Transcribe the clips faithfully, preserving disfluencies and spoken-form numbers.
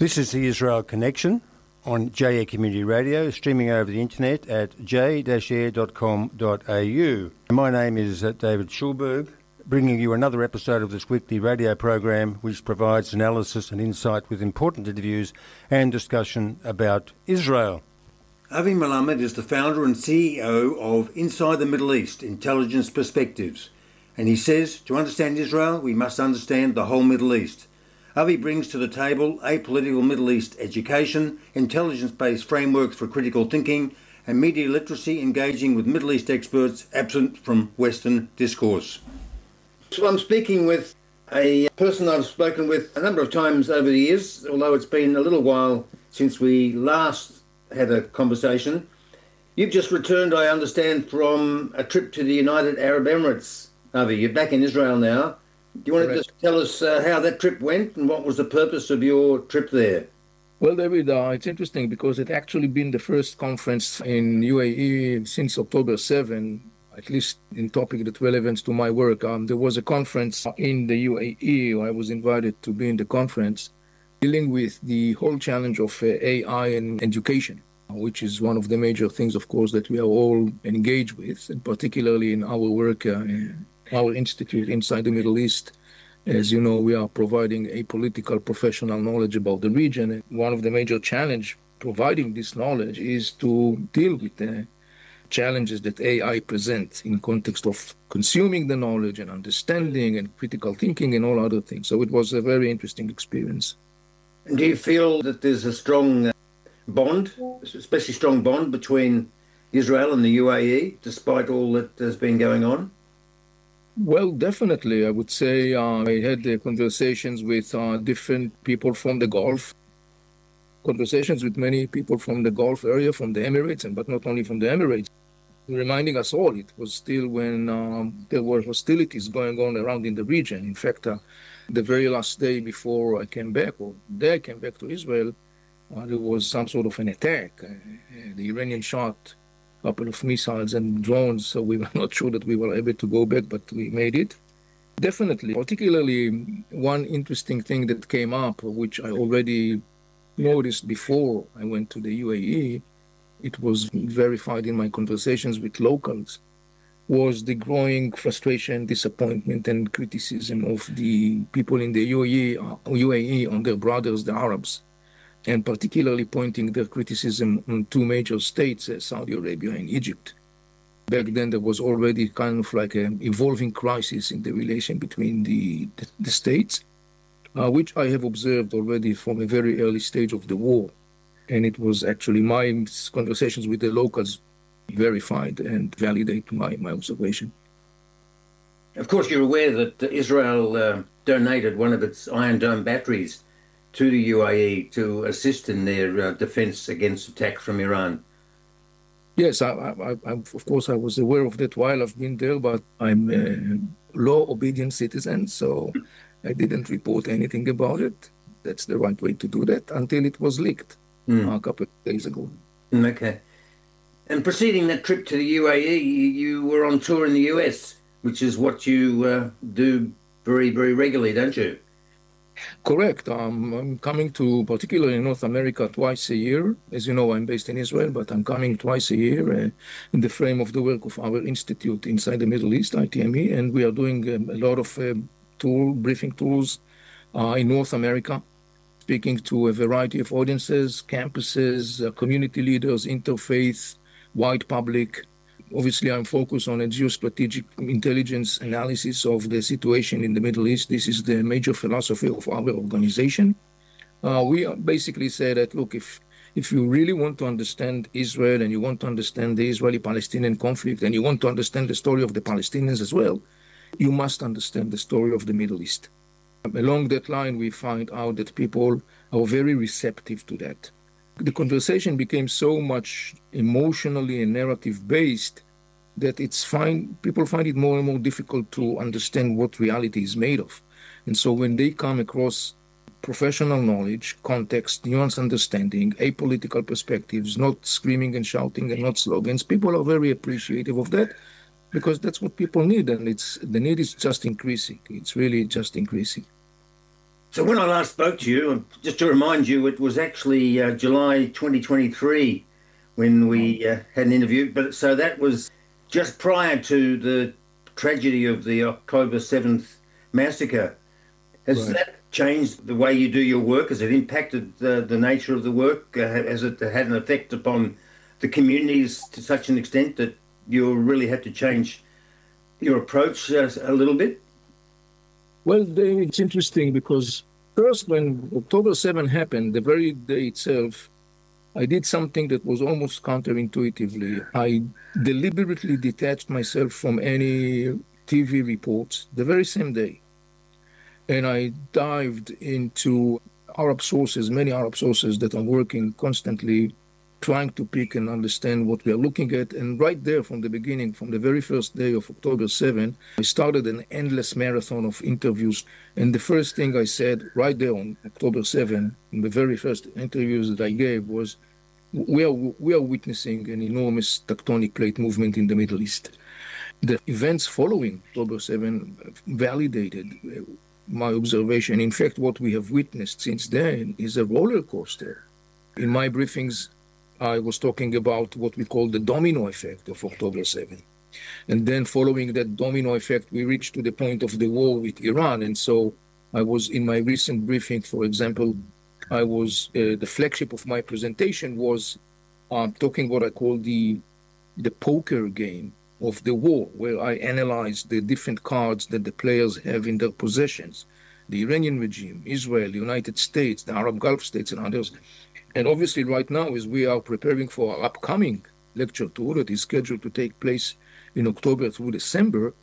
This is the Israel Connection on J A Community Radio, streaming over the internet at j dash air dot com dot a u. My name is uh, David Schulberg, bringing you another episode of this weekly radio program which provides analysis and insight with important interviews and discussion about Israel. Avi Melamed is the founder and C E O of Inside the Middle East, Intelligence Perspectives. And he says, to understand Israel, we must understand the whole Middle East. Avi brings to the table apolitical Middle East education, intelligence-based frameworks for critical thinking, and media literacy engaging with Middle East experts absent from Western discourse. So I'm speaking with a person I've spoken with a number of times over the years, although it's been a little while since we last had a conversation. You've just returned, I understand, from a trip to the United Arab Emirates. Avi, you're back in Israel now. Do you want Correct. to just tell us uh, how that trip went and what was the purpose of your trip there? Well, David, uh, it's interesting because it actually been the first conference in U A E since October seventh, at least in topic that's relevant to my work. Um, there was a conference in the U A E where I was invited to be in the conference dealing with the whole challenge of uh, A I and education, which is one of the major things, of course, that we are all engaged with, and particularly in our work uh, in our institute inside the Middle East. As you know, we are providing a political professional knowledge about the region. And one of the major challenges providing this knowledge is to deal with the challenges that A I presents in context of consuming the knowledge and understanding and critical thinking and all other things. So it was a very interesting experience. And do you feel that there's a strong bond, especially strong bond between Israel and the U A E, despite all that has been going on? Well, definitely. I would say uh, I had uh, conversations with uh, different people from the Gulf, conversations with many people from the Gulf area, from the Emirates, and but not only from the Emirates, reminding us all it was still when um, there were hostilities going on around in the region. In fact, uh, the very last day before I came back, or the day I came back to Israel, uh, there was some sort of an attack. Uh, the Iranian shot couple of missiles and drones, so we were not sure that we were able to go back, but we made it. Definitely, particularly one interesting thing that came up, which I already noticed before I went to the U A E, it was verified in my conversations with locals, was the growing frustration, disappointment, and criticism of the people in the U A E, U A E on their brothers, the Arabs, and particularly pointing their criticism on two major states, uh, Saudi Arabia and Egypt. Back then, there was already kind of like an evolving crisis in the relation between the, the, the states, uh, which I have observed already from a very early stage of the war. And it was actually my conversations with the locals verified and validate my, my observation. Of course, you're aware that Israel uh, donated one of its Iron Dome batteries to the U A E to assist in their uh, defense against attacks from Iran. Yes, I, I, I, of course, I was aware of that while I've been there, but I'm a law-obedient citizen, so I didn't report anything about it. That's the right way to do that until it was leaked mm. uh, a couple of days ago. Okay. And preceding that trip to the U A E, you, you were on tour in the U S, which is what you uh, do very, very regularly, don't you? Correct. Um, I'm coming to, particularly in North America, twice a year. As you know, I'm based in Israel, but I'm coming twice a year uh, in the frame of the work of our institute inside the Middle East, I T M E, and we are doing um, a lot of uh, tour, briefing tours uh, in North America, speaking to a variety of audiences, campuses, uh, community leaders, interfaith, wide public. Obviously, I'm focused on a geostrategic intelligence analysis of the situation in the Middle East. This is the major philosophy of our organization. Uh, we basically say that, look, if if you really want to understand Israel and you want to understand the Israeli-Palestinian conflict and you want to understand the story of the Palestinians as well, you must understand the story of the Middle East. Along that line, we find out that people are very receptive to that. The conversation became so much emotionally and narrative-based that it's fine. People find it more and more difficult to understand what reality is made of. And so when they come across professional knowledge, context, nuanced understanding, apolitical perspectives, not screaming and shouting and not slogans, people are very appreciative of that because that's what people need. And it's the need is just increasing. It's really just increasing. So when I last spoke to you, just to remind you, it was actually uh, July twenty twenty-three when we uh, had an interview. But so that was just prior to the tragedy of the October seventh massacre. Has Right. that changed the way you do your work? Has it impacted the, the nature of the work? Uh, has it had an effect upon the communities to such an extent that you really had to change your approach uh, a little bit? Well, they, it's interesting because first, when October seventh happened, the very day itself, I did something that was almost counterintuitively. I deliberately detached myself from any T V reports the very same day. And I dived into Arab sources, many Arab sources that are working constantly, trying to pick and understand what we are looking at. And right there from the beginning, from the very first day of October seventh, I started an endless marathon of interviews. And the first thing I said right there on October seventh, in the very first interviews that I gave, was we are, we are witnessing an enormous tectonic plate movement in the Middle East. The events following October seventh validated my observation. In fact, what we have witnessed since then is a roller coaster. In my briefings, I was talking about what we call the domino effect of October seventh. And then following that domino effect, we reached to the point of the war with Iran. And so I was in my recent briefing, for example, I was, uh, the flagship of my presentation was uh, talking what I call the, the poker game of the war, where I analyzed the different cards that the players have in their possessions, the Iranian regime, Israel, the United States, the Arab Gulf states, and others. And obviously right now, as we are preparing for our upcoming lecture tour that is scheduled to take place in October through December,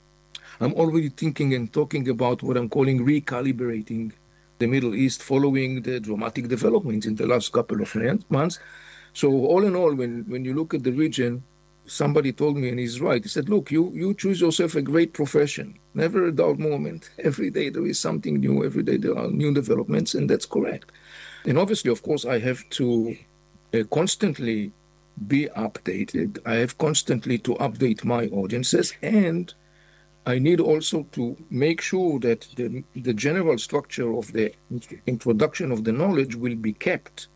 I'm already thinking and talking about what I'm calling recalibrating the Middle East following the dramatic developments in the last couple of months. So all in all, when, when you look at the region, somebody told me, and he's right, he said, look, you, you choose yourself a great profession, never a dull moment. Every day there is something new, every day there are new developments, and that's correct. And obviously, of course, I have to uh, constantly be updated. I have constantly to update my audiences, and I need also to make sure that the, the general structure of the introduction of the knowledge will be kept,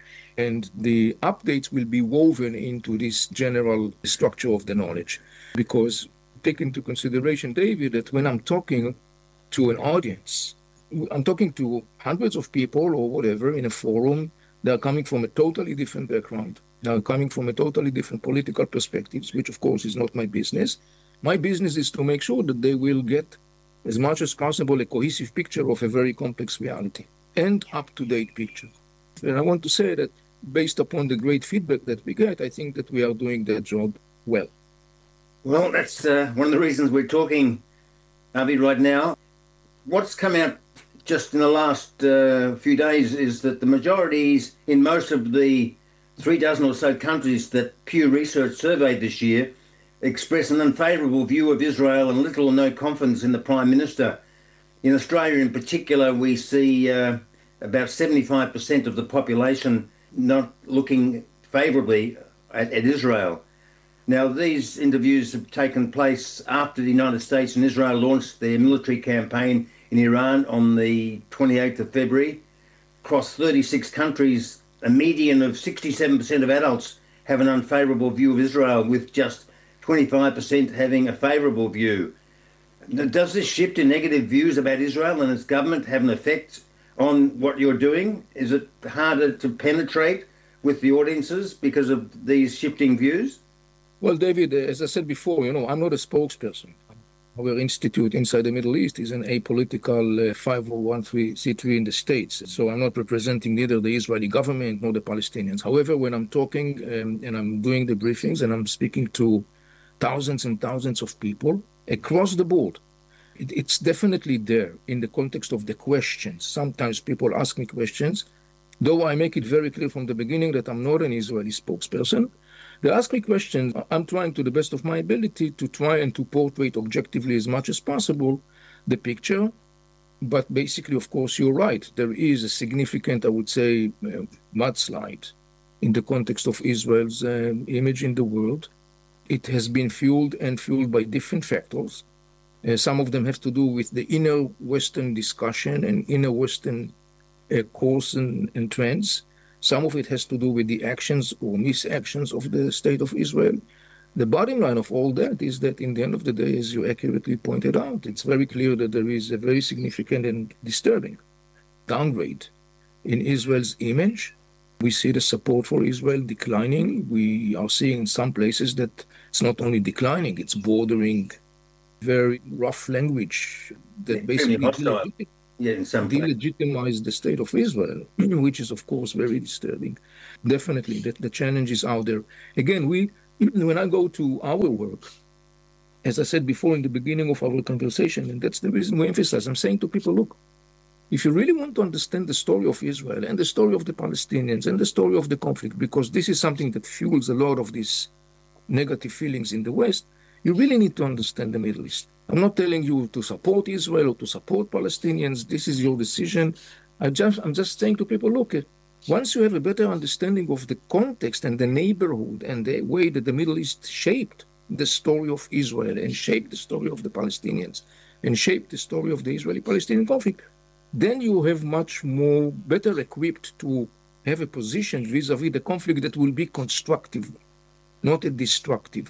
and the updates will be woven into this general structure of the knowledge. Because take into consideration, David, that when I'm talking to an audience, I'm talking to hundreds of people or whatever in a forum. They're coming from a totally different background. They're coming from a totally different political perspectives, which of course is not my business. My business is to make sure that they will get as much as possible a cohesive picture of a very complex reality and up-to-date picture. And I want to say that based upon the great feedback that we get, I think that we are doing that job well. Well, that's uh, one of the reasons we're talking, Avi, right now. What's come out just in the last uh, few days is that the majorities in most of the three dozen or so countries that Pew Research surveyed this year express an unfavourable view of Israel and little or no confidence in the Prime Minister. In Australia in particular, we see uh, about seventy-five percent of the population not looking favourably at, at Israel. Now, these interviews have taken place after the United States and Israel launched their military campaign in Iran on the twenty-eighth of February. Across thirty-six countries, a median of sixty-seven percent of adults have an unfavourable view of Israel, with just twenty-five percent having a favourable view. Now, does this shift in negative views about Israel and its government have an effect on what you're doing? Is it harder to penetrate with the audiences because of these shifting views? Well, David, as I said before, you know, I'm not a spokesperson. Our institute inside the Middle East is an apolitical uh, five oh one c three in the States. So I'm not representing neither the Israeli government nor the Palestinians. However, when I'm talking um, and I'm doing the briefings and I'm speaking to thousands and thousands of people across the board, it, it's definitely there in the context of the questions. Sometimes people ask me questions, though I make it very clear from the beginning that I'm not an Israeli spokesperson. They ask me questions. I'm trying to the best of my ability to try and to portray objectively as much as possible the picture. But basically, of course, you're right. There is a significant, I would say, uh, mudslide in the context of Israel's uh, image in the world. It has been fueled and fueled by different factors. Uh, some of them have to do with the inner Western discussion and inner Western uh, course and, and trends. Some of it has to do with the actions or misactions of the state of Israel. The bottom line of all that is that in the end of the day, as you accurately pointed out, it's very clear that there is a very significant and disturbing downgrade in Israel's image. We see the support for Israel declining. We are seeing in some places that it's not only declining, it's bordering very rough language that basically delegit- yeah, in some delegitimize the state of Israel, which is, of course, very disturbing. Definitely, that the challenge is out there. Again, we when I go to our work, as I said before in the beginning of our conversation, and that's the reason we emphasize, I'm saying to people, look, if you really want to understand the story of Israel and the story of the Palestinians and the story of the conflict, because this is something that fuels a lot of these negative feelings in the West, you really need to understand the Middle East. I'm not telling you to support Israel or to support Palestinians. This is your decision. I just, I'm just saying to people, look, once you have a better understanding of the context and the neighborhood and the way that the Middle East shaped the story of Israel and shaped the story of the Palestinians and shaped the story of the Israeli-Palestinian conflict, then you have much more better equipped to have a position vis-a-vis the conflict that will be constructive, not a destructive.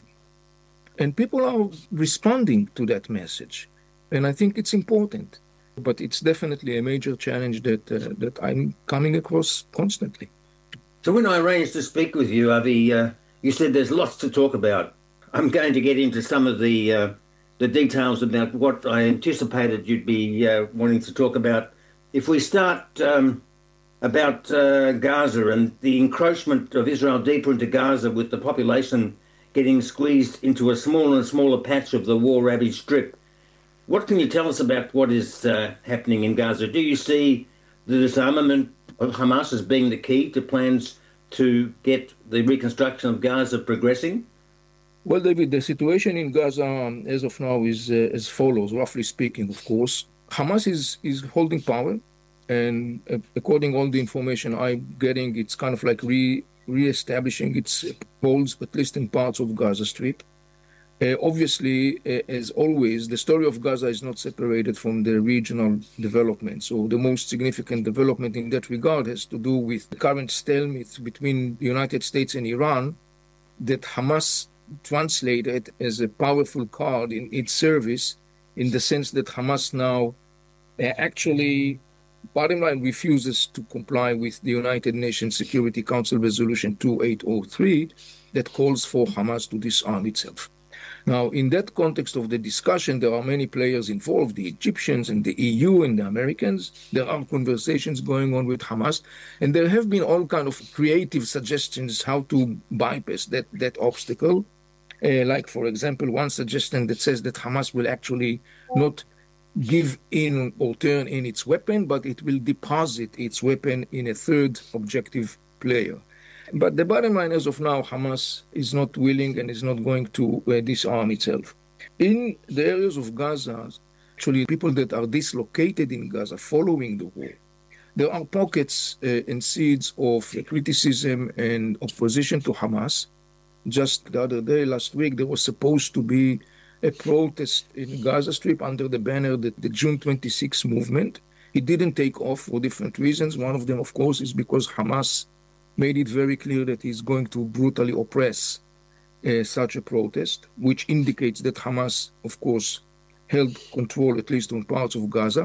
And people are responding to that message. And I think it's important. But it's definitely a major challenge that uh, that I'm coming across constantly. So when I arranged to speak with you, Avi, uh, you said there's lots to talk about. I'm going to get into some of the uh, the details about what I anticipated you'd be uh, wanting to talk about. If we start um, about uh, Gaza and the encroachment of Israel deeper into Gaza, with the population getting squeezed into a smaller and smaller patch of the war-ravaged strip, what can you tell us about what is uh, happening in Gaza? Do you see the disarmament of Hamas as being the key to plans to get the reconstruction of Gaza progressing? Well, David, the situation in Gaza um, as of now is uh, as follows, roughly speaking, of course. Hamas is, is holding power, and uh, according to all the information I'm getting, it's kind of like re, re-establishing its holds, at least in parts of Gaza Strip. Uh, obviously, uh, as always, the story of Gaza is not separated from the regional development. So the most significant development in that regard has to do with the current stalemate between the United States and Iran that Hamas translated as a powerful card in its service, in the sense that Hamas now uh, actually, bottom line, refuses to comply with the United Nations Security Council Resolution two eight zero three that calls for Hamas to disarm itself. Now, in that context of the discussion, there are many players involved, the Egyptians and the E U and the Americans. There are conversations going on with Hamas, and there have been all kind of creative suggestions how to bypass that, that obstacle. Uh, like, for example, one suggestion that says that Hamas will actually not give in or turn in its weapon, but it will deposit its weapon in a third objective player. But the bottom line, as of now, Hamas is not willing and is not going to uh, disarm itself. In the areas of Gaza, actually, people that are dislocated in Gaza following the war, there are pockets uh, and seeds of criticism and opposition to Hamas. Just the other day, last week, there was supposed to be a protest in Gaza Strip under the banner that the June twenty-sixth movement. It didn't take off for different reasons. One of them, of course, is because Hamas made it very clear that he's going to brutally oppress uh, such a protest, which indicates that Hamas, of course, held control at least on parts of Gaza.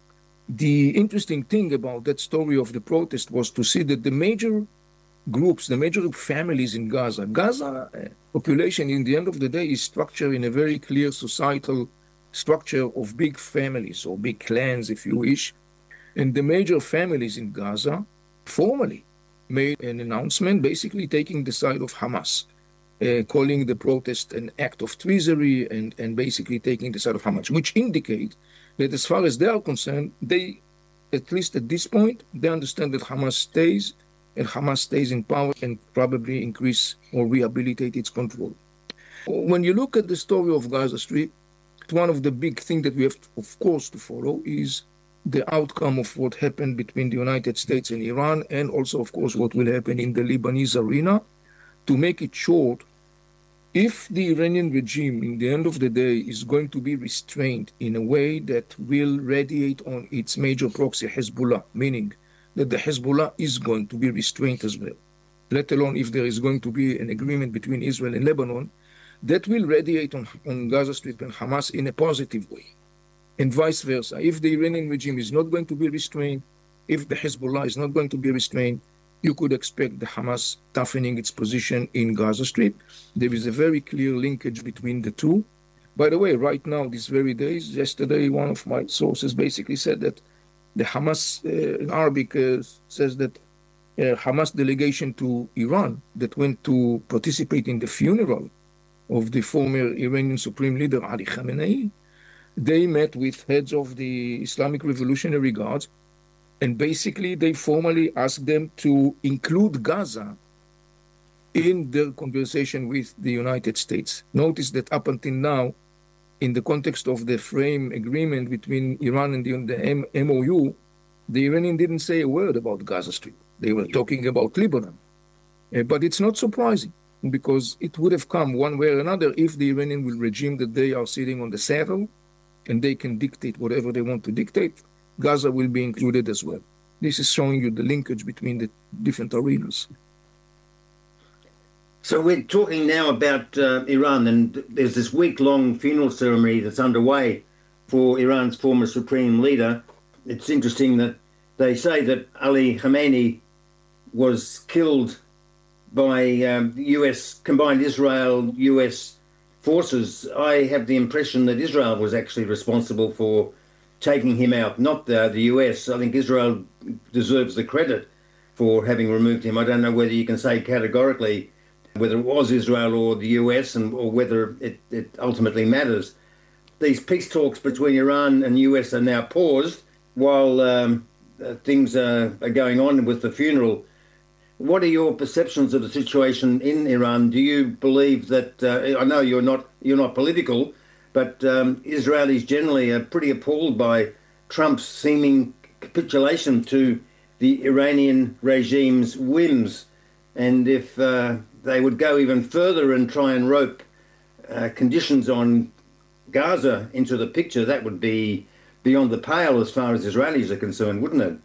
The interesting thing about that story of the protest was to see that the major groups, the major families in Gaza, Gaza uh, population in the end of the day is structured in a very clear societal structure of big families or big clans, if you wish. And the major families in Gaza formally made an announcement basically taking the side of Hamas, uh, calling the protest an act of treachery and, and basically taking the side of Hamas, which indicate that as far as they are concerned, they, at least at this point, they understand that Hamas stays and Hamas stays in power and probably increase or rehabilitate its control. When you look at the story of Gaza Strip, one of the big things that we have, to, of course, to follow is the outcome of what happened between the United States and Iran, and also, of course, what will happen in the Lebanese arena. To make it short, if the Iranian regime, in the end of the day, is going to be restrained in a way that will radiate on its major proxy, Hezbollah, meaning that the Hezbollah is going to be restrained as well, let alone if there is going to be an agreement between Israel and Lebanon, that will radiate on, on Gaza Strip and Hamas in a positive way, and vice versa. If the Iranian regime is not going to be restrained, if the Hezbollah is not going to be restrained, you could expect the Hamas toughening its position in Gaza Strip. There is a very clear linkage between the two. By the way, right now, these very days, yesterday, one of my sources basically said that the Hamas, uh, in Arabic, uh, says that uh, Hamas delegation to Iran that went to participate in the funeral of the former Iranian Supreme Leader Ali Khamenei, they met with heads of the Islamic Revolutionary Guards, and basically they formally asked them to include Gaza in their conversation with the United States. Notice that up until now, in the context of the frame agreement between Iran and the, the M- MOU, the Iranian didn't say a word about Gaza Strip. They were talking about Lebanon. Uh, but it's not surprising, because it would have come one way or another if the Iranian will regime that they are sitting on the saddle and they can dictate whatever they want to dictate. Gaza will be included as well. This is showing you the linkage between the different arenas. So we're talking now about uh, Iran, and there's this week-long funeral ceremony that's underway for Iran's former supreme leader. It's interesting that they say that Ali Khamenei was killed by um, U S combined Israel-U S forces. I have the impression that Israel was actually responsible for taking him out, not the, the U S. I think Israel deserves the credit for having removed him. I don't know whether you can say categorically whether it was Israel or the U S, and or whether it, it ultimately matters. These peace talks between Iran and U S are now paused while um, uh, things are, are going on with the funeral. What are your perceptions of the situation in Iran? Do you believe that, uh, I know you're not you're not political, but um, Israelis generally are pretty appalled by Trump's seeming capitulation to the Iranian regime's whims. And if uh, they would go even further and try and rope uh, conditions on Gaza into the picture, that would be beyond the pale as far as Israelis are concerned, wouldn't it?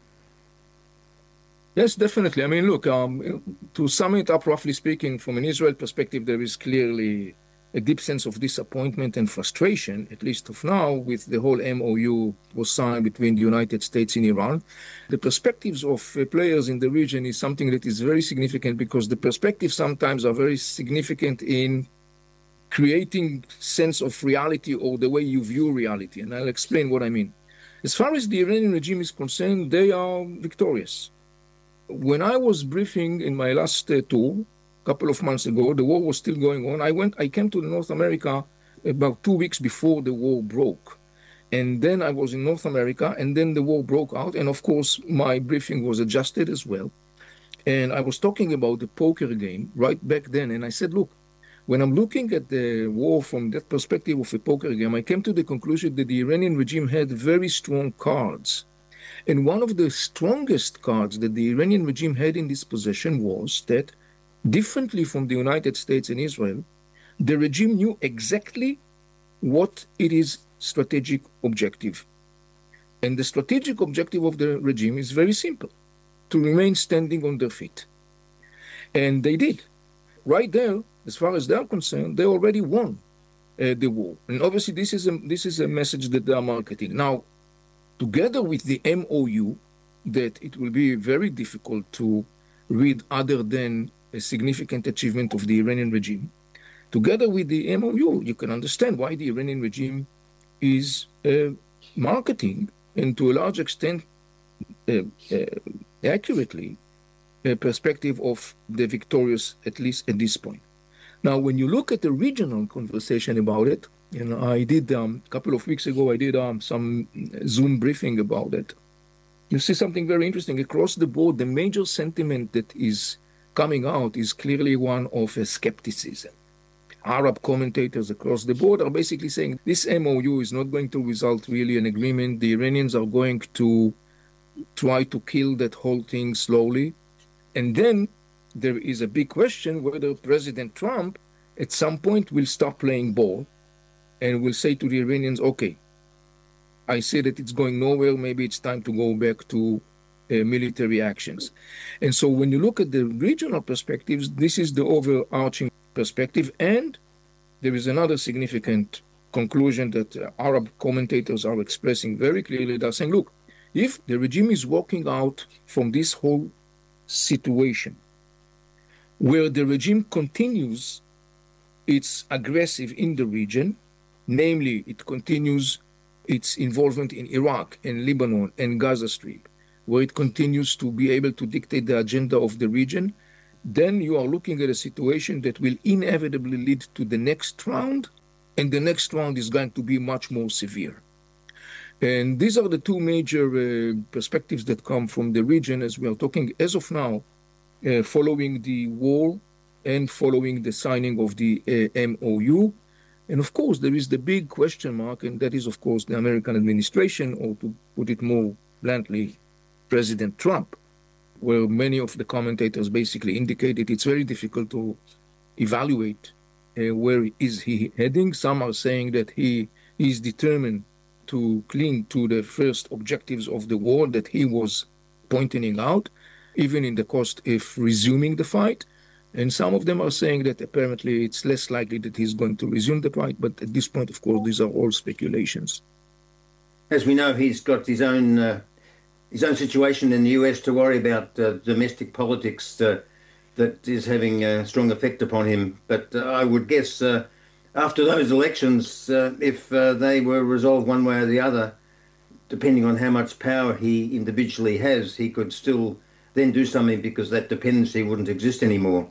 Yes, definitely. I mean, look, um, to sum it up, roughly speaking, from an Israel perspective, there is clearly a deep sense of disappointment and frustration, at least of now, with the whole M O U was signed between the United States and Iran. The perspectives of uh, players in the region is something that is very significant, because the perspectives sometimes are very significant in creating sense of reality or the way you view reality. And I'll explain what I mean. As far as the Iranian regime is concerned, they are victorious. When I was briefing in my last uh, tour, a couple of months ago, the war was still going on. I went, I came to North America about two weeks before the war broke. And then I was in North America, and then the war broke out. And of course, my briefing was adjusted as well. And I was talking about the poker game right back then. And I said, look, when I'm looking at the war from that perspective of a poker game, I came to the conclusion that the Iranian regime had very strong cards. And one of the strongest cards that the Iranian regime had in this possession was that, differently from the United States and Israel, the regime knew exactly what it is strategic objective. And the strategic objective of the regime is very simple: to remain standing on their feet. And they did. Right there, as far as they're concerned, they already won uh, the war. And obviously this is a, this is a message that they are marketing. Now, together with the M O U, that it will be very difficult to read other than a significant achievement of the Iranian regime, together with the M O U, you can understand why the Iranian regime is uh, marketing, and to a large extent, uh, uh, accurately, a perspective of the victorious, at least at this point. Now, when you look at the regional conversation about it, you know, I did um, a couple of weeks ago, I did um, some Zoom briefing about it. You see something very interesting. Across the board, the major sentiment that is coming out is clearly one of a skepticism. Arab commentators across the board are basically saying this M O U is not going to result really in agreement. The Iranians are going to try to kill that whole thing slowly. And then there is a big question whether President Trump at some point will stop playing ball and will say to the Iranians, okay, I see that it's going nowhere, maybe it's time to go back to uh, military actions. And so when you look at the regional perspectives, this is the overarching perspective. And there is another significant conclusion that uh, Arab commentators are expressing very clearly. They're saying, look, if the regime is walking out from this whole situation, where the regime continues its aggressive in the region, namely it continues its involvement in Iraq and Lebanon and Gaza Strip, where it continues to be able to dictate the agenda of the region, then you are looking at a situation that will inevitably lead to the next round, and the next round is going to be much more severe. And these are the two major uh, perspectives that come from the region as we are talking as of now, uh, following the war and following the signing of the uh, M O U. And of course, there is the big question mark, and that is, of course, the American administration, or to put it more bluntly, President Trump, where many of the commentators basically indicated it's very difficult to evaluate uh, where is he heading. Some are saying that he is determined to cling to the first objectives of the war that he was pointing out, even in the cost of resuming the fight. And some of them are saying that apparently it's less likely that he's going to resume the fight. But at this point, of course, these are all speculations. As we know, he's got his own uh, his own situation in the U S to worry about, uh, domestic politics uh, that is having a strong effect upon him. But uh, I would guess uh, after those elections, uh, if uh, they were resolved one way or the other, depending on how much power he individually has, he could still then do something because that dependency wouldn't exist anymore.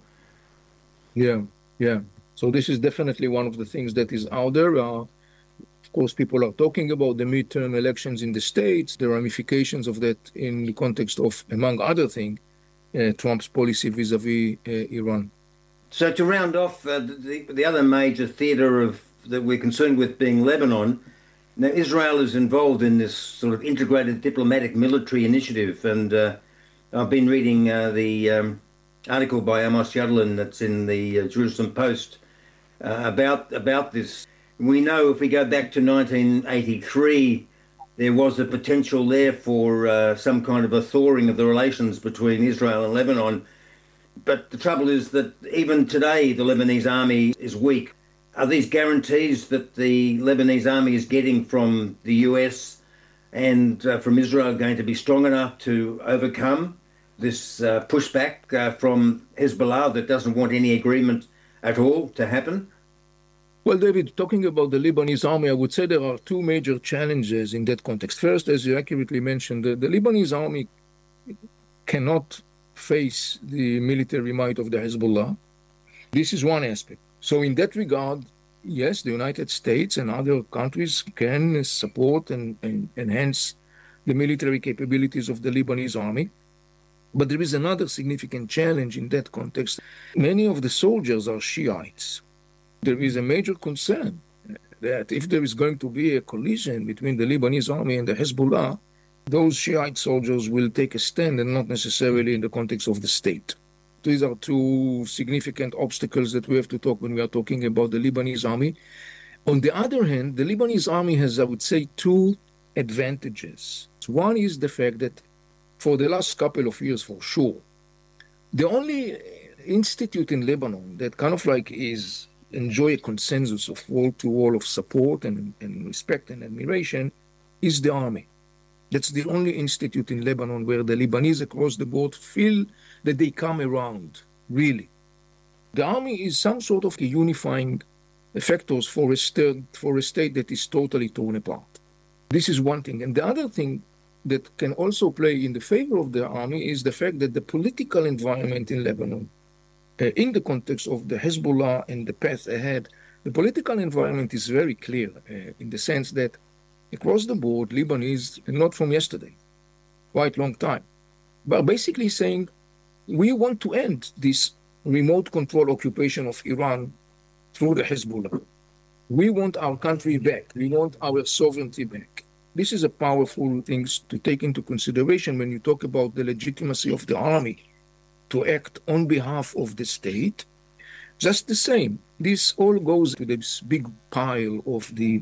Yeah, yeah. So this is definitely one of the things that is out there. Uh, of course, people are talking about the midterm elections in the States, the ramifications of that in the context of, among other things, uh, Trump's policy vis-a-vis uh, Iran. So to round off, uh, the, the other major theatre of that we're concerned with being Lebanon. Now, Israel is involved in this sort of integrated diplomatic military initiative, and uh, I've been reading uh, the um, article by Amos Yadlin that's in the uh, Jerusalem Post uh, about about this. We know if we go back to nineteen eighty-three, there was a potential there for uh, some kind of a thawing of the relations between Israel and Lebanon. But the trouble is that even today, the Lebanese army is weak. Are these guarantees that the Lebanese army is getting from the U S and uh, from Israel going to be strong enough to overcome this uh, pushback uh, from Hezbollah that doesn't want any agreement at all to happen? Well, David, talking about the Lebanese army, I would say there are two major challenges in that context. First, as you accurately mentioned, the, the Lebanese army cannot face the military might of the Hezbollah. This is one aspect. So in that regard, yes, the United States and other countries can support and, and enhance the military capabilities of the Lebanese army. But there is another significant challenge in that context. Many of the soldiers are Shiites. There is a major concern that if there is going to be a collision between the Lebanese army and the Hezbollah, those Shiite soldiers will take a stand and not necessarily in the context of the state. These are two significant obstacles that we have to talk when we are talking about the Lebanese army. On the other hand, the Lebanese army has, I would say, two advantages. One is the fact that for the last couple of years, for sure, the only institute in Lebanon that kind of like is enjoy a consensus of wall-to-wall of support and, and respect and admiration is the army. That's the only institute in Lebanon where the Lebanese across the board feel that they come around, really. The army is some sort of a unifying factors for a state, for a state that is totally torn apart. This is one thing. And the other thing that can also play in the favor of the army is the fact that the political environment in Lebanon, uh, in the context of the Hezbollah and the path ahead, the political environment is very clear uh, in the sense that across the board, Lebanese, not from yesterday, quite long time, but basically saying, we want to end this remote control occupation of Iran through the Hezbollah. We want our country back. We want our sovereignty back. This is a powerful thing to take into consideration when you talk about the legitimacy of the army to act on behalf of the state. Just the same, This all goes to this big pile of the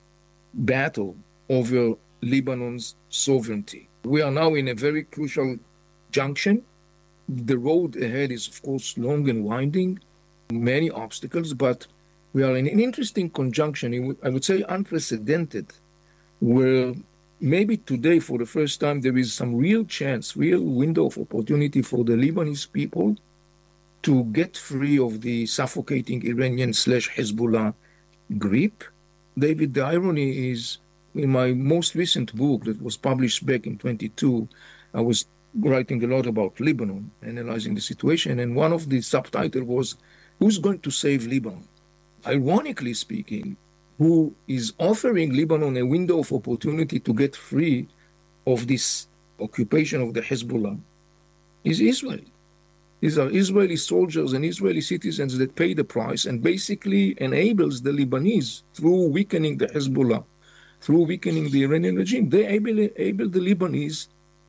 battle over Lebanon's sovereignty. We are now in a very crucial junction. The road ahead is, of course, long and winding, many obstacles, but we are in an interesting conjunction, I would say unprecedented, where maybe today, for the first time, there is some real chance, real window of opportunity for the Lebanese people to get free of the suffocating Iranian slash Hezbollah grip. David, the irony is, in my most recent book that was published back in twenty-two, I was writing a lot about Lebanon, analyzing the situation, and one of the subtitles was, "Who's going to save Lebanon?" Ironically speaking, who is offering Lebanon a window of opportunity to get free of this occupation of the Hezbollah is Israel. These are Israeli soldiers and Israeli citizens that pay the price and basically enables the Lebanese, through weakening the Hezbollah, through weakening the Iranian regime, they able, able the Lebanese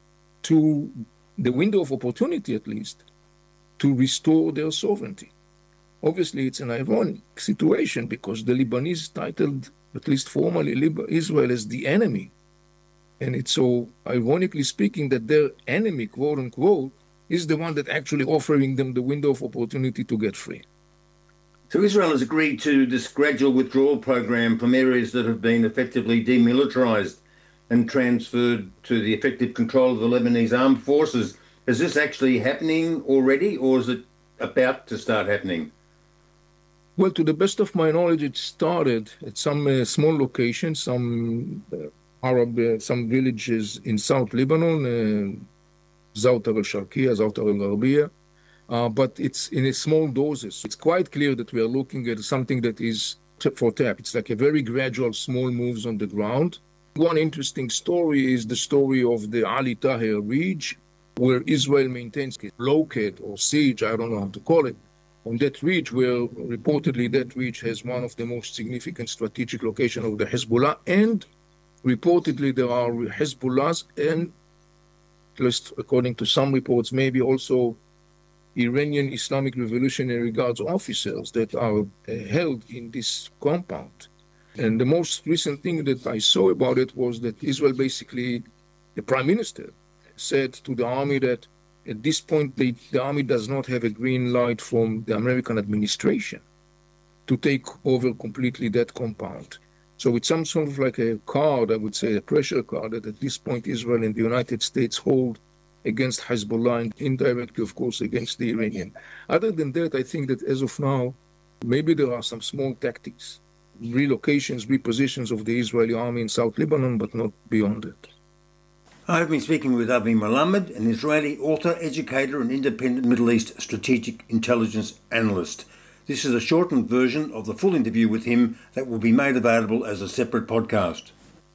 to, the window of opportunity at least, to restore their sovereignty. Obviously, it's an ironic situation because the Lebanese titled, at least formally, Israel as the enemy. And it's so ironically speaking that their enemy, quote unquote, is the one that actually offering them the window of opportunity to get free. So Israel has agreed to this gradual withdrawal program from areas that have been effectively demilitarized and transferred to the effective control of the Lebanese armed forces. Is this actually happening already, or is it about to start happening? Well, to the best of my knowledge, it started at some uh, small locations, some uh, Arab, uh, some villages in South Lebanon, uh, Zawtar al-Sharqiyya, Zawtar al-Gharbiyya, uh, but it's in a small doses. It's quite clear that we are looking at something that is tip for tap. It's like a very gradual, small moves on the ground. One interesting story is the story of the Ali Tahir Ridge, where Israel maintains a blockade or siege, I don't know how to call it, on that ridge, where reportedly that ridge has one of the most significant strategic locations of the Hezbollah, and reportedly there are Hezbollahs and, at least according to some reports, maybe also Iranian Islamic Revolutionary Guards officers that are uh, held in this compound. And the most recent thing that I saw about it was that Israel basically, the prime minister, said to the army that at this point they, the army does not have a green light from the American administration to take over completely that compound. So it's some sort of like a card, I would say, a pressure card that at this point Israel and the United States hold against Hezbollah and indirectly, of course, against the Iranian. Other than that, I think that as of now, maybe there are some small tactics, relocations, repositions of the Israeli army in South Lebanon, but not beyond it. I've been speaking with Avi Melamed, an Israeli author, educator and independent Middle East strategic intelligence analyst. This is a shortened version of the full interview with him that will be made available as a separate podcast.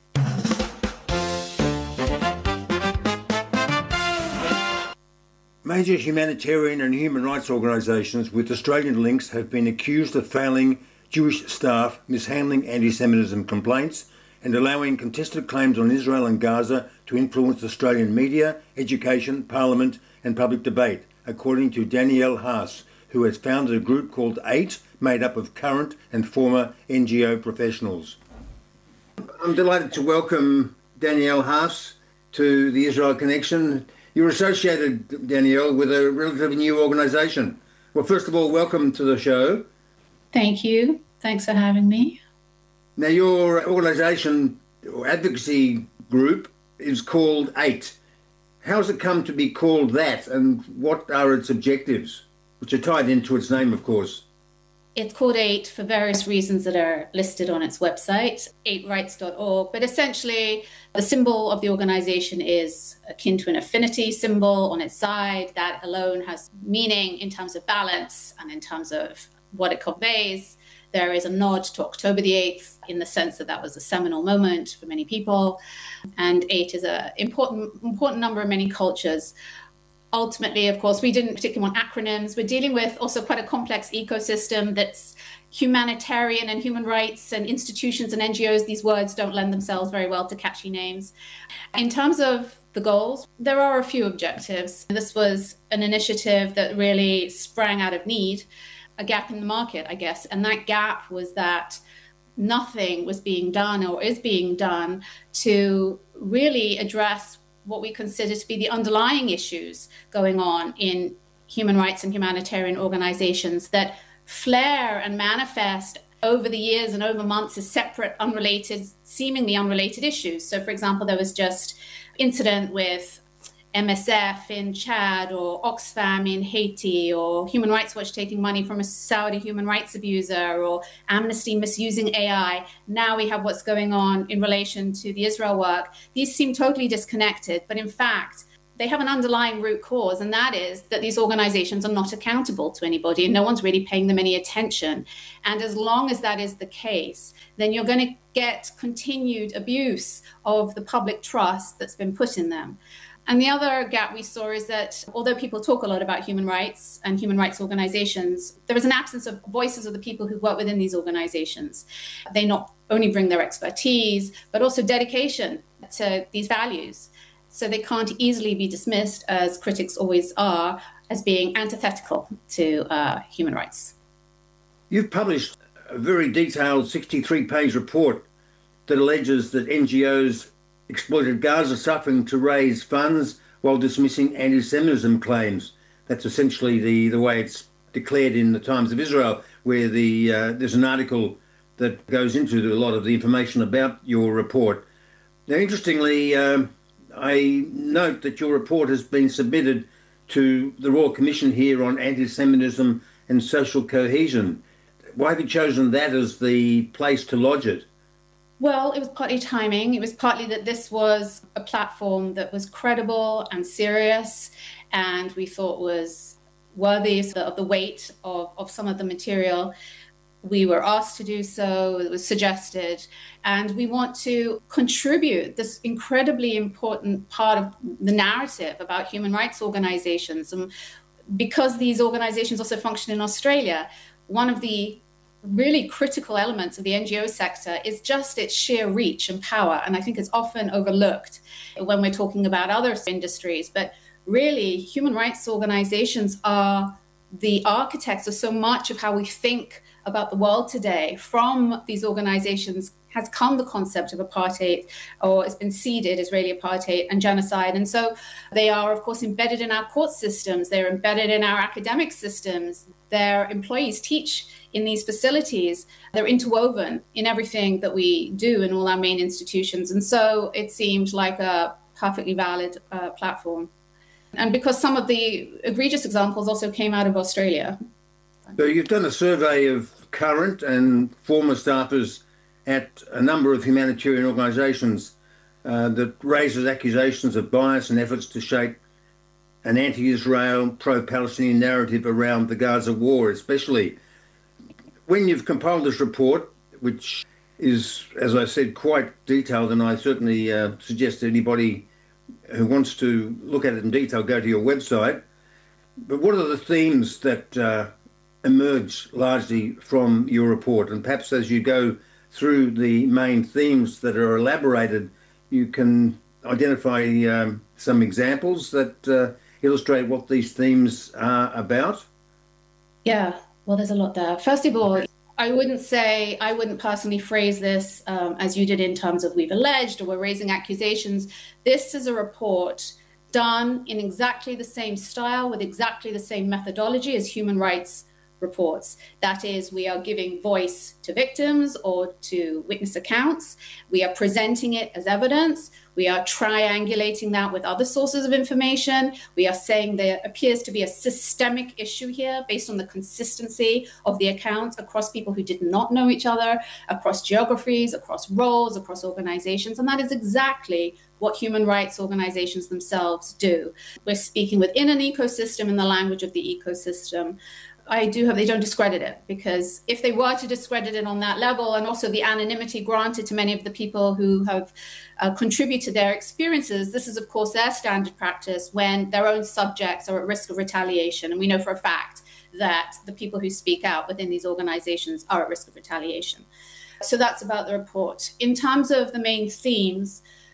Major humanitarian and human rights organisations with Australian links have been accused of failing Jewish staff, mishandling anti-Semitism complaints, and allowing contested claims on Israel and Gaza to influence Australian media, education, parliament and public debate, according to Danielle Haas, who has founded a group called EIGHT, made up of current and former N G O professionals. I'm delighted to welcome Danielle Haas to the Israel Connection. You're associated, Danielle, with a relatively new organisation. Well, first of all, welcome to the show. Thank you. Thanks for having me. Now, your organisation or advocacy group is called EIGHT. How has it come to be called that, and what are its objectives, which are tied into its name, of course? It's called EIGHT for various reasons that are listed on its website, eight rights dot org. But essentially, the symbol of the organization is akin to an affinity symbol on its side. That alone has meaning in terms of balance and in terms of what it conveys. There is a nod to October the eighth in the sense that that was a seminal moment for many people. And eight is an important, important number in many cultures. Ultimately, of course, we didn't particularly want acronyms. We're dealing with also quite a complex ecosystem that's humanitarian and human rights and institutions and N G Os. These words don't lend themselves very well to catchy names. In terms of the goals, there are a few objectives. This was an initiative that really sprang out of need. a gap in the market, I guess. And that gap was that nothing was being done or is being done to really address what we consider to be the underlying issues going on in human rights and humanitarian organizations that flare and manifest over the years and over months as separate, unrelated, seemingly unrelated issues. So, for example, there was just incident with M S F in Chad, or Oxfam in Haiti, or Human Rights Watch taking money from a Saudi human rights abuser, or Amnesty misusing A I. Now we have what's going on in relation to the Israel work. These seem totally disconnected, but in fact, they have an underlying root cause, and that is that these organizations are not accountable to anybody, and no one's really paying them any attention. And as long as that is the case, then you're going to get continued abuse of the public trust that's been put in them. And the other gap we saw is that although people talk a lot about human rights and human rights organizations, there is an absence of voices of the people who work within these organizations. They not only bring their expertise, but also dedication to these values. So they can't easily be dismissed, as critics always are, as being antithetical to uh, human rights. You've published a very detailed sixty-three page report that alleges that N G Os exploited Gaza suffering to raise funds while dismissing anti-Semitism claims. That's essentially the, the way it's declared in the Times of Israel, where the uh, there's an article that goes into a lot of the information about your report. Now, interestingly, um, I note that your report has been submitted to the Royal Commission here on Anti-Semitism and Social Cohesion. Why have you chosen that as the place to lodge it? Well, it was partly timing. It was partly that this was a platform that was credible and serious, and we thought was worthy of the weight of, of some of the material. We were asked to do so, it was suggested, and we want to contribute this incredibly important part of the narrative about human rights organizations. And because these organizations also function in Australia, one of the really critical elements of the N G O sector is just its sheer reach and power. And I think it's often overlooked when we're talking about other industries. But really, human rights organizations are the architects of so much of how we think about the world today. From these organizations has come the concept of apartheid, or it's been seeded Israeli apartheid and genocide. And so they are, of course, embedded in our court systems. They're embedded in our academic systems. Their employees teach in these facilities. They're interwoven in everything that we do in all our main institutions. And so it seemed like a perfectly valid uh, platform. And because some of the egregious examples also came out of Australia. So you've done a survey of current and former staffers at a number of humanitarian organisations uh, that raises accusations of bias and efforts to shape an anti-Israel, pro-Palestinian narrative around the Gaza war, especially. When you've compiled this report, which is, as I said, quite detailed, and I certainly uh, suggest to anybody who wants to look at it in detail, go to your website. But what are the themes that uh, emerge largely from your report? And perhaps as you go through the main themes that are elaborated, you can identify um, some examples that uh, illustrate what these themes are about. Yeah, well, there's a lot there. First of all, I wouldn't say, I wouldn't personally phrase this um, as you did in terms of we've alleged or we're raising accusations. This is a report done in exactly the same style with exactly the same methodology as human rights reports. That is, we are giving voice to victims or to witness accounts. We are presenting it as evidence. We are triangulating that with other sources of information. We are saying there appears to be a systemic issue here based on the consistency of the accounts across people who did not know each other, across geographies, across roles, across organizations. And that is exactly what human rights organizations themselves do. We're speaking within an ecosystem in the language of the ecosystem. I do hope they don't discredit it, because if they were to discredit it on that level, and also the anonymity granted to many of the people who have uh, contributed their experiences, this is, of course, their standard practice when their own subjects are at risk of retaliation. And we know for a fact that the people who speak out within these organizations are at risk of retaliation. So that's about the report. In terms of the main themes,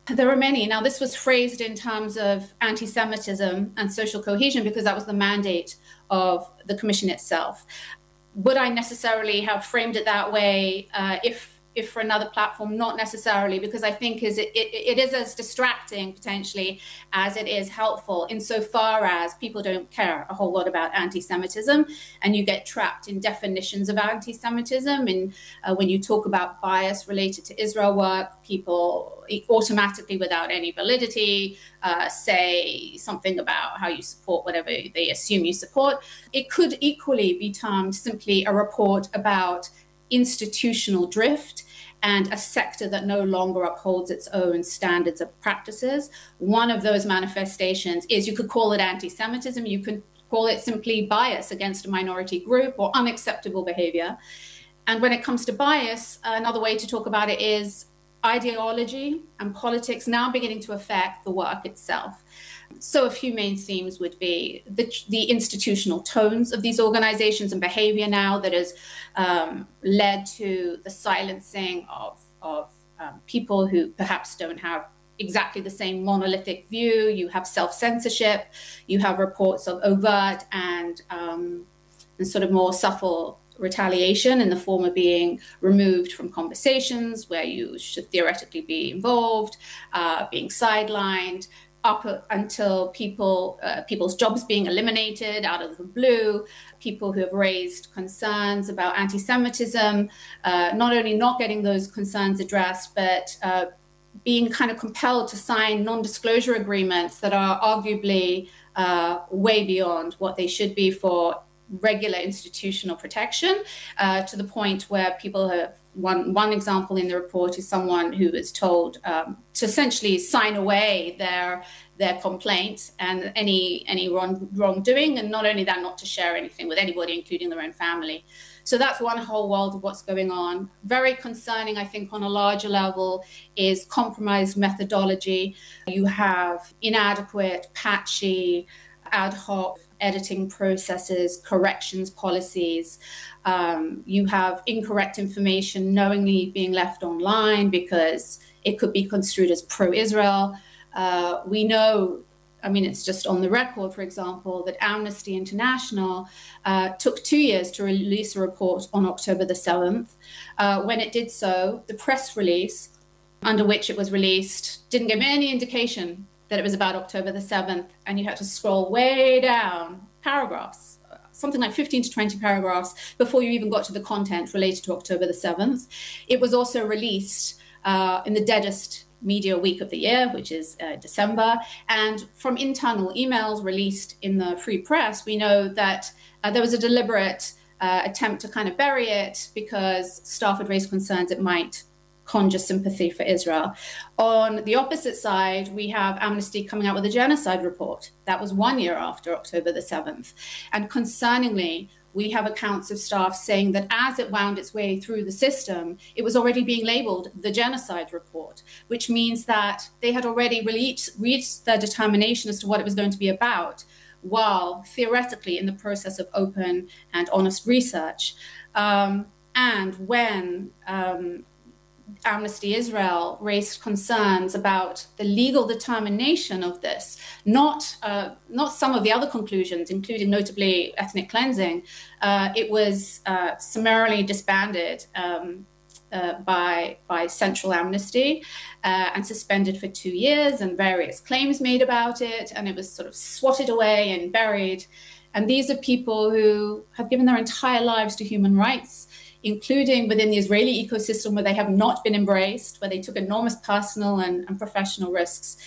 There are many. Now, this was phrased in terms of anti-Semitism and social cohesion because that was the mandate of the commission itself. Would I necessarily have framed it that way uh, if if for another platform? Not necessarily, because I think is it, it, it is as distracting potentially as it is helpful, insofar as people don't care a whole lot about anti-Semitism, and you get trapped in definitions of anti-Semitism. And uh, when you talk about bias related to Israel work, people automatically, without any validity, uh, say something about how you support whatever they assume you support. It could equally be termed simply a report about institutional drift and a sector that no longer upholds its own standards of practices. One of those manifestations is, you could call it anti-Semitism, you could call it simply bias against a minority group or unacceptable behavior. And when it comes to bias, another way to talk about it is ideology and politics now beginning to affect the work itself. So a few main themes would be the, the institutional tones of these organizations and behavior now that has um, led to the silencing of, of um, people who perhaps don't have exactly the same monolithic view. You have self-censorship, you have reports of overt and, um, and sort of more subtle retaliation in the form of being removed from conversations where you should theoretically be involved, uh, being sidelined, up until people, uh, people's jobs being eliminated out of the blue, people who have raised concerns about anti-Semitism, uh, not only not getting those concerns addressed, but uh, being kind of compelled to sign non-disclosure agreements that are arguably uh, way beyond what they should be for regular institutional protection, uh, to the point where people have, one, one example in the report is someone who was told um, to essentially sign away their their complaint and any any wrong, wrongdoing, and not only that, not to share anything with anybody, including their own family. So that's one whole world of what's going on. Very concerning, I think, on a larger level is compromised methodology. You have inadequate, patchy, ad hoc editing processes, corrections policies. Um, you have incorrect information knowingly being left online because it could be construed as pro-Israel. Uh, we know, I mean, it's just on the record, for example, that Amnesty International uh, took two years to release a report on October the seventh. Uh, when it did so, the press release under which it was released didn't give any indication that it was about October the seventh, and you had to scroll way down paragraphs, something like fifteen to twenty paragraphs before you even got to the content related to October the seventh. It was also released uh, in the deadest media week of the year, which is uh, December. And from internal emails released in the Free Press, we know that uh, there was a deliberate uh, attempt to kind of bury it because staff had raised concerns it might conjure sympathy for Israel. On the opposite side, we have Amnesty coming out with a genocide report. That was one year after October the seventh. And concerningly, we have accounts of staff saying that as it wound its way through the system, it was already being labeled the genocide report, which means that they had already reached, reached their determination as to what it was going to be about, while theoretically in the process of open and honest research. Um, and when um, Amnesty Israel raised concerns about the legal determination of this, not uh, not some of the other conclusions, including notably ethnic cleansing. Uh, it was uh, summarily disbanded um, uh, by by Central Amnesty uh, and suspended for two years, and various claims made about it, and it was sort of swatted away and buried. And these are people who have given their entire lives to human rights, including within the Israeli ecosystem where they have not been embraced, where they took enormous personal and, and professional risks.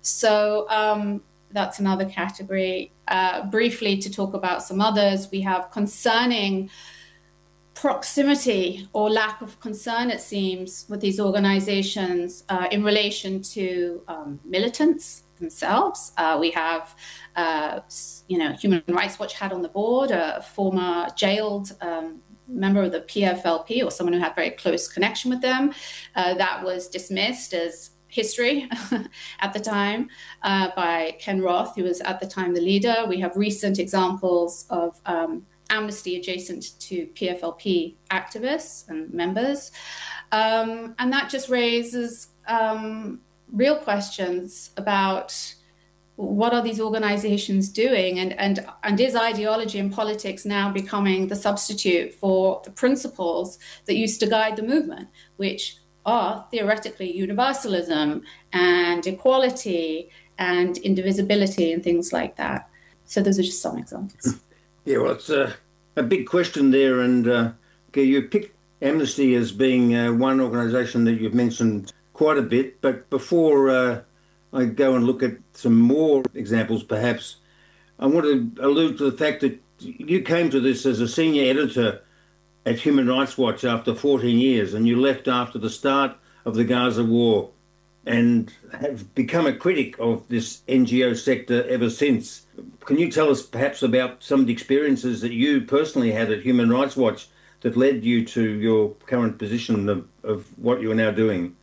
So um, that's another category. Uh, briefly, to talk about some others, we have concerning proximity or lack of concern, it seems, with these organizations uh, in relation to um, militants themselves. Uh, we have, uh, you know, Human Rights Watch had on the board a former jailed um, member of the P F L P, or someone who had very close connection with them. Uh, that was dismissed as history at the time uh, by Ken Roth, who was at the time the leader. We have recent examples of um, Amnesty adjacent to P F L P activists and members. Um, and that just raises um, real questions about what are these organizations doing, and, and, and is ideology and politics now becoming the substitute for the principles that used to guide the movement, which are theoretically universalism and equality and indivisibility and things like that. So those are just some examples. Yeah, well, it's a, a big question there. And uh, okay, you picked Amnesty as being uh, one organisation that you've mentioned quite a bit. But before uh, I go and look at some more examples, perhaps, I want to allude to the fact that you came to this as a senior editor at Human Rights Watch after fourteen years, and you left after the start of the Gaza war and have become a critic of this N G O sector ever since. Can you tell us perhaps about some of the experiences that you personally had at Human Rights Watch that led you to your current position of, of what you are now doing?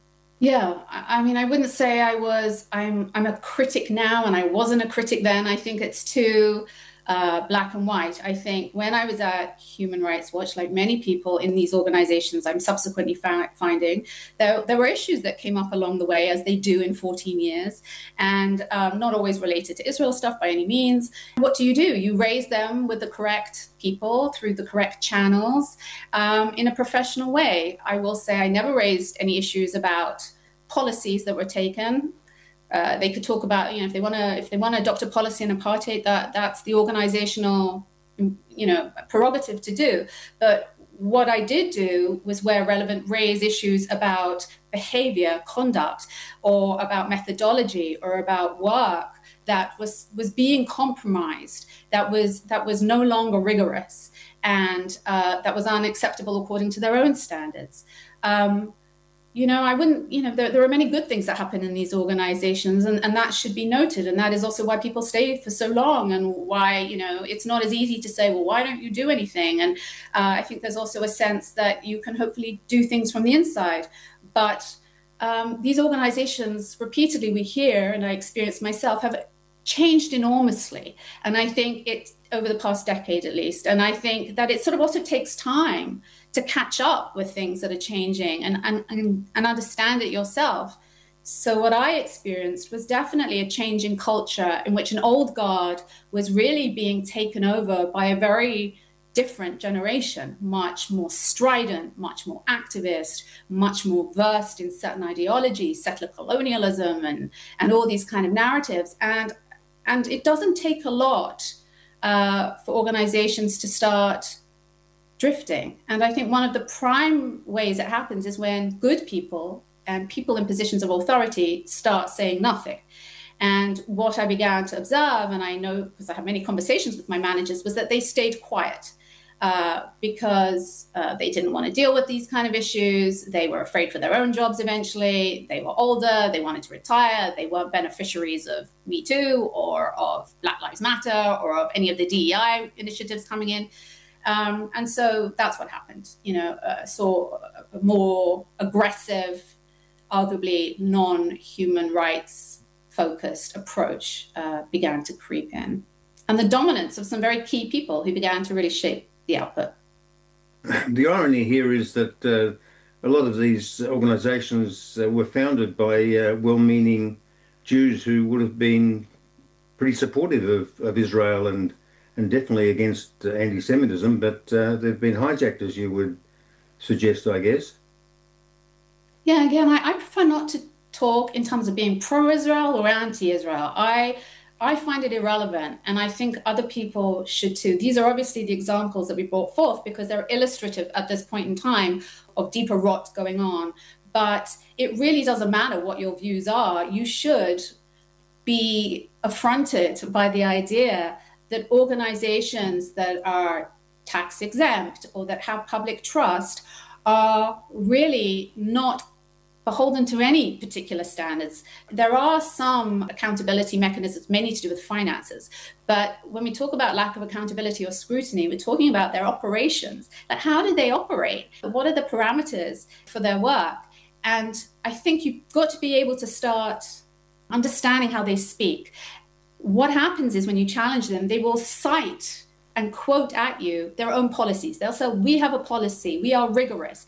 Yeah, I mean, I wouldn't say I was, I'm, I'm a critic now and I wasn't a critic then. I think it's too uh, black and white. I think when I was at Human Rights Watch, like many people in these organizations, I'm subsequently fa- finding there, there were issues that came up along the way, as they do in fourteen years, and um, not always related to Israel stuff by any means. What do you do? You raise them with the correct people through the correct channels um, in a professional way. I will say I never raised any issues about policies that were taken. Uh, they could talk about, you know, if they want to, if they want to adopt a policy on apartheid, that that's the organizational, you know, prerogative to do. But what I did do was, where relevant, raise issues about behavior, conduct, or about methodology, or about work that was was being compromised, that was that was no longer rigorous, and uh, that was unacceptable according to their own standards. Um, You know, I wouldn't, you know, there, there are many good things that happen in these organizations, and, and that should be noted. And that is also why people stay for so long, and why, you know, it's not as easy to say, well, why don't you do anything? And uh, I think there's also a sense that you can hopefully do things from the inside. But um, these organizations, repeatedly we hear, and I experienced myself, have changed enormously. And I think it, over the past decade at least, and I think that it sort of also takes time to catch up with things that are changing and, and, and, and understand it yourself. So what I experienced was definitely a change in culture, in which an old guard was really being taken over by a very different generation, much more strident, much more activist, much more versed in certain ideologies, settler colonialism, and, and all these kind of narratives. And, and it doesn't take a lot uh, for organizations to start drifting. And I think one of the prime ways it happens is when good people and people in positions of authority start saying nothing. And what I began to observe, and I know because I have many conversations with my managers, was that they stayed quiet uh, because uh, they didn't want to deal with these kind of issues. They were afraid for their own jobs eventually. They were older, they wanted to retire, they weren't beneficiaries of Me Too or of Black Lives Matter or of any of the D E I initiatives coming in. Um, and so that's what happened. You know, uh, saw a more aggressive, arguably non-human rights focused approach uh, began to creep in. And the dominance of some very key people who began to really shape the output. The irony here is that uh, a lot of these organizations uh, were founded by uh, well-meaning Jews who would have been pretty supportive of, of Israel and and definitely against uh, anti-Semitism, but uh, they've been hijacked, as you would suggest, I guess. Yeah, again, I, I prefer not to talk in terms of being pro-Israel or anti-Israel. I I find it irrelevant, and I think other people should too. These are obviously the examples that we brought forth because they're illustrative at this point in time of deeper rot going on. But it really doesn't matter what your views are. You should be affronted by the idea that organizations that are tax exempt or that have public trust are really not beholden to any particular standards. There are some accountability mechanisms, mainly to do with finances. But when we talk about lack of accountability or scrutiny, we're talking about their operations. Like, how do they operate? What are the parameters for their work? And I think you've got to be able to start understanding how they speak. What happens is when you challenge them, they will cite and quote at you their own policies. They'll say, we have a policy, we are rigorous.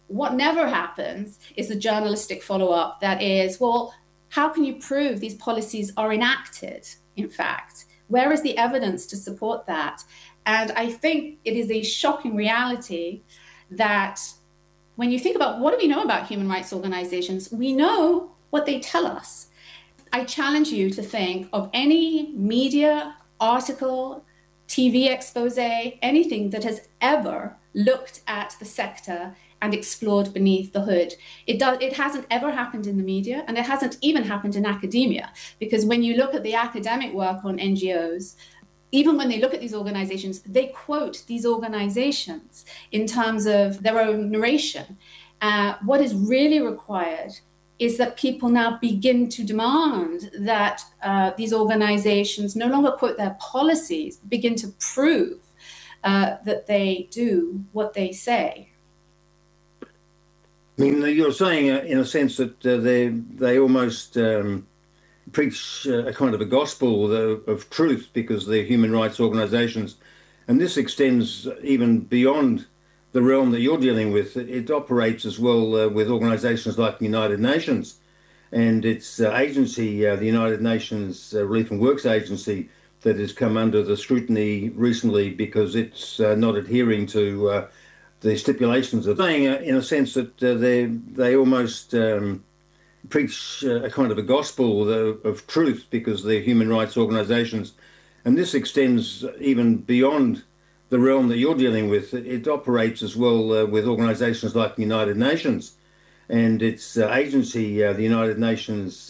What never happens is the journalistic follow-up that is, well, how can you prove these policies are enacted, in fact? Where is the evidence to support that? And I think it is a shocking reality that when you think about what do we know about human rights organizations, we know what they tell us. I challenge you to think of any media article, T V expose, anything that has ever looked at the sector and explored beneath the hood. It does. It hasn't ever happened in the media, and it hasn't even happened in academia, because when you look at the academic work on N G Os, even when they look at these organizations, they quote these organizations in terms of their own narration. Uh, what is really required is that people now begin to demand that uh, these organizations no longer quote their policies, begin to prove uh, that they do what they say. I mean, you're saying, uh, in a sense, that uh, they they almost um, preach uh, a kind of a gospel of, of truth because they're human rights organisations, and this extends even beyond the realm that you're dealing with. It operates as well uh, with organisations like the United Nations and its uh, agency, uh, the United Nations uh, Relief and Works Agency, that has come under the scrutiny recently because it's uh, not adhering to uh, the stipulations of saying, uh, in a sense, that uh, they they almost um, preach uh, a kind of a gospel of, of truth because they're human rights organisations, and this extends even beyond the realm that you're dealing with. It operates as well uh, with organisations like the United Nations and its uh, agency, uh, the United Nations